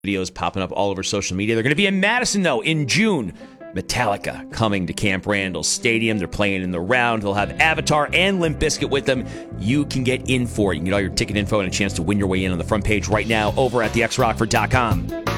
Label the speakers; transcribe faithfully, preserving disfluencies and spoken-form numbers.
Speaker 1: videos popping up all over social media. They're going to be in Madison, though, in June. Metallica coming to Camp Randall Stadium. They're playing in the round. They'll have Avatar and Limp Bizkit with them. You can get in for it. You can get all your ticket info and a chance to win your way in on the front page right now over at the x rockford dot com.